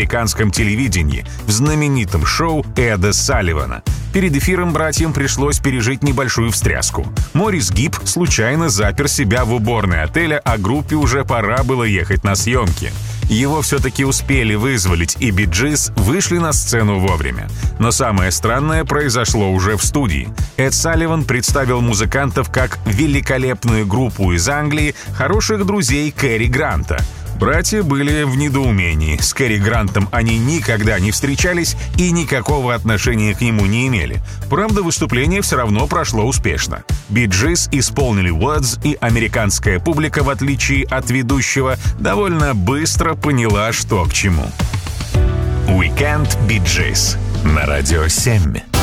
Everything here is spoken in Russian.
американском телевидении в знаменитом шоу Эда Салливана. Перед эфиром братьям пришлось пережить небольшую встряску. Морис Гиб случайно запер себя в уборной отеля, а группе уже пора было ехать на съемки. Его все-таки успели вызволить, и Bee Gees вышли на сцену вовремя. Но самое странное произошло уже в студии. Эд Салливан представил музыкантов как великолепную группу из Англии, хороших друзей Кэрри Гранта. Братья были в недоумении. С Кэрри Грантом они никогда не встречались и никакого отношения к нему не имели. Правда, выступление все равно прошло успешно. Bee Gees исполнили Words, и американская публика, в отличие от ведущего, довольно быстро поняла, что к чему. Weekend Bee Gees на Радио 7.